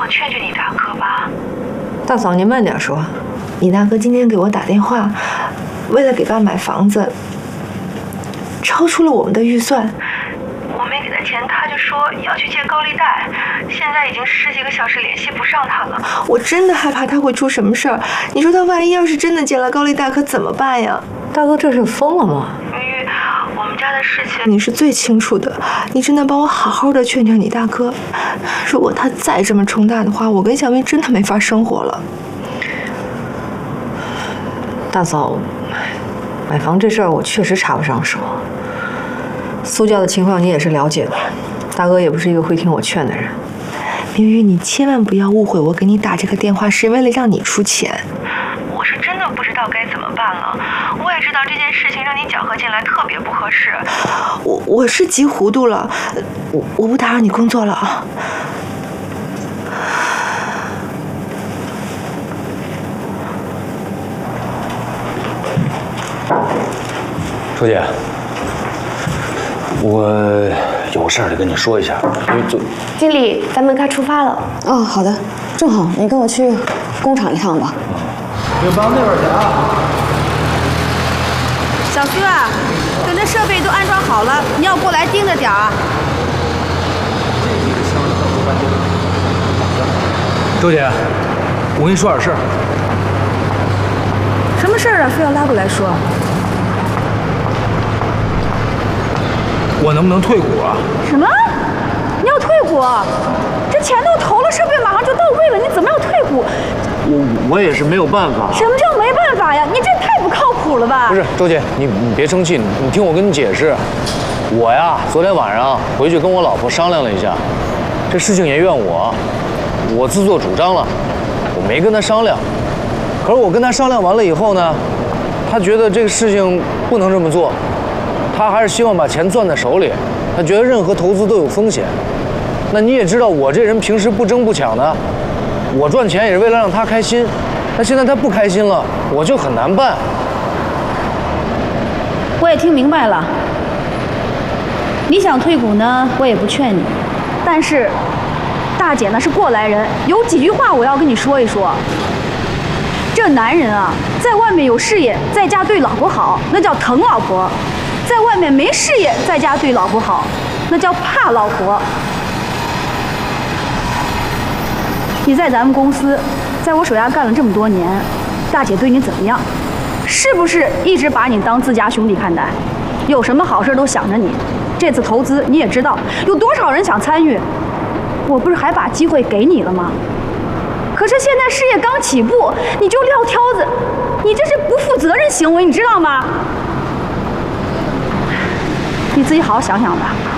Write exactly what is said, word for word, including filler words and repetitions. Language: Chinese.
劝劝你大哥吧。 大嫂，您慢点说。你大哥今天给我打电话，为了给爸买房子，超出了我们的预算。 我没给他钱，他就说要去借高利贷，现在已经十几个小时联系不上他了。 我真的害怕他会出什么事儿。你说他万一要是真的借了高利贷，可怎么办呀？大哥，这是疯了吗？ 明玉，我们家的事情你是最清楚的，你只能帮我好好的劝劝你大哥。如果他再这么冲大的话，我跟小明真的没法生活了。大嫂，买房这事儿我确实插不上手。苏家的情况你也是了解的，大哥也不是一个会听我劝的人。明玉，你千万不要误会，我给你打这个电话是为了让你出钱。 我是真的不知道该怎么办了。我也知道这件事情让你搅和进来特别不合适。 我我是急糊涂了，我我不打扰你工作了啊。 楚姐，我有事儿得跟你说一下，因为就经理，咱们该出发了。 哦，好的，正好你跟我去工厂一趟吧。 别往那边去啊！ 小苏啊，等这设备都安装好了，你要过来盯着点儿。 周姐，我跟你说点事儿。 什么事儿啊？非要拉过来说？ 我能不能退股啊？ 什么？你要退股？这钱都投了，设备马上就到位了，你怎么要退股？ 我我也是没有办法。 什么叫没办法呀？你这太不靠谱了吧？ 不是，周姐，你你别生气，你你听我跟你解释。我呀，昨天晚上回去跟我老婆商量了一下，这事情也怨我，我自作主张了，我没跟她商量。可是我跟她商量完了以后呢，她觉得这个事情不能这么做。他还是希望把钱攥在手里，他觉得任何投资都有风险。那你也知道，我这人平时不争不抢的，我赚钱也是为了让他开心。那现在他不开心了，我就很难办。 我也听明白了，你想退股呢，我也不劝你。但是，大姐呢是过来人，有几句话我要跟你说一说。这男人啊，在外面有事业，在家对老婆好，那叫疼老婆。在外面没事业，在家对老婆好，那叫怕老婆。你在咱们公司，在我手下干了这么多年，大姐对你怎么样？是不是一直把你当自家兄弟看待？有什么好事都想着你。这次投资你也知道，有多少人想参与？我不是还把机会给你了吗？可是现在事业刚起步，你就撂挑子，你这是不负责任行为，你知道吗？你自己好好想想吧。